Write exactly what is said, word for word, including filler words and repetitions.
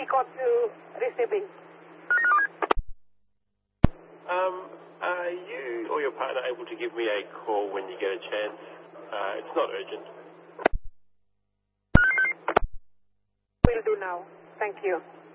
code to receiving. Um, are you or your partner able to give me a call when you get a chance? Uh, it's not urgent. Will do now. Thank you.